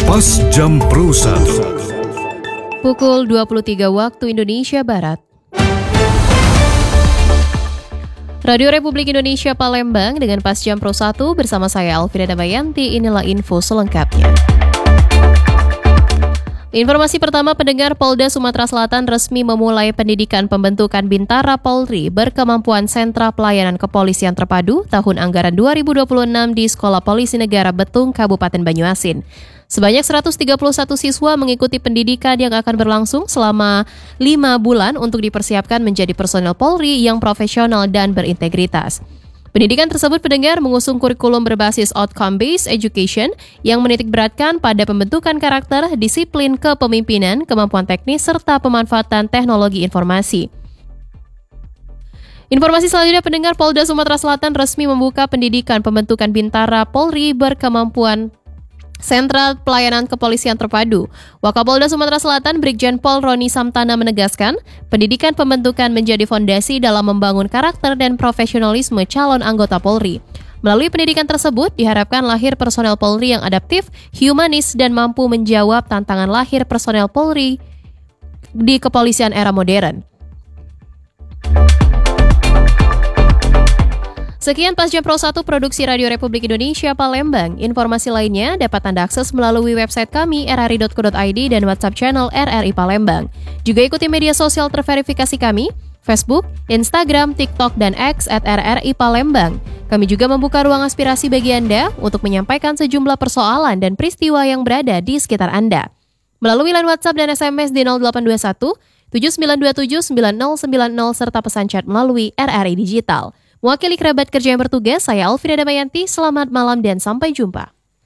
Pas Jam Pro 1. Pukul 23 waktu Indonesia Barat. Radio Republik Indonesia Palembang dengan Pas Jam Pro 1 bersama saya Alfira Damayanti, inilah info selengkapnya. Informasi pertama, pendengar, Polda Sumatera Selatan resmi memulai pendidikan pembentukan Bintara Polri berkemampuan Sentra Pelayanan Kepolisian Terpadu tahun anggaran 2026 di Sekolah Polisi Negara Betung, Kabupaten Banyuasin. Sebanyak 131 siswa mengikuti pendidikan yang akan berlangsung selama 5 bulan untuk dipersiapkan menjadi personel Polri yang profesional dan berintegritas. Pendidikan tersebut, pendengar, mengusung kurikulum berbasis outcome-based education yang menitikberatkan pada pembentukan karakter, disiplin kepemimpinan, kemampuan teknis, serta pemanfaatan teknologi informasi. Informasi selanjutnya, pendengar, Polda Sumatera Selatan resmi membuka pendidikan pembentukan Bintara Polri berkemampuan Sentra Pelayanan Kepolisian Terpadu. Wakapolda Sumatera Selatan Brigjen Pol Roni Samtana menegaskan, pendidikan pembentukan menjadi fondasi dalam membangun karakter dan profesionalisme calon anggota Polri. Melalui pendidikan tersebut, diharapkan lahir personel Polri yang adaptif, humanis, dan mampu menjawab tantangan lahir personel Polri di kepolisian era modern. Sekian Pas Jam Pro 1 produksi Radio Republik Indonesia Palembang. Informasi lainnya dapat Anda akses melalui website kami rri.co.id dan WhatsApp channel RRI Palembang. Juga ikuti media sosial terverifikasi kami, Facebook, Instagram, TikTok, dan X @RRI Palembang. Kami juga membuka ruang aspirasi bagi Anda untuk menyampaikan sejumlah persoalan dan peristiwa yang berada di sekitar Anda. Melalui line WhatsApp dan SMS di 0821 7927 9090 serta pesan chat melalui RRI Digital. Mewakili kerabat kerja yang bertugas, saya Alfira Damayanti. Selamat malam dan sampai jumpa.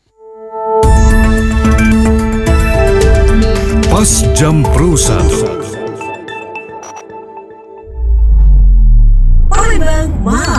Pas Jam Pro 1.